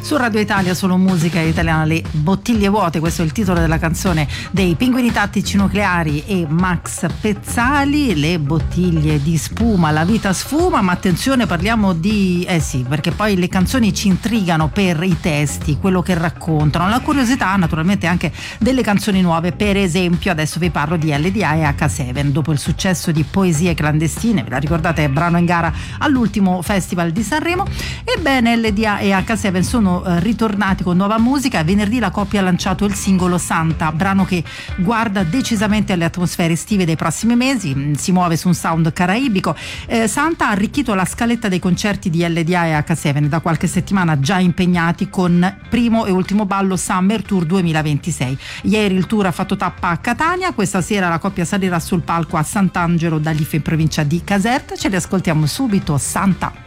Su Radio Italia solo musica italiana, le bottiglie vuote, questo è il titolo della canzone dei Pinguini Tattici Nucleari e Max Pezzali. Le bottiglie di spuma, la vita sfuma, ma attenzione, parliamo di sì, perché poi le canzoni ci intrigano per i testi, quello che raccontano, la curiosità naturalmente anche delle canzoni nuove. Per esempio adesso vi parlo di LDA e H7. Dopo il successo di Poesie clandestine, ve la ricordate, brano in gara all'ultimo Festival di Sanremo, ebbene LDA e H7 sono ritornati con nuova musica. Venerdì la coppia ha lanciato il singolo Santa, brano che guarda decisamente alle atmosfere estive dei prossimi mesi, si muove su un sound caraibico. Santa ha arricchito la scaletta dei concerti di LDA e H7, da qualche settimana già impegnati con primo e ultimo ballo Summer Tour 2026. Ieri il tour ha fatto tappa a Catania, questa sera la coppia salirà sul palco a Sant'Angelo d'Alife in provincia di Caserta. Ce li ascoltiamo subito, Santa.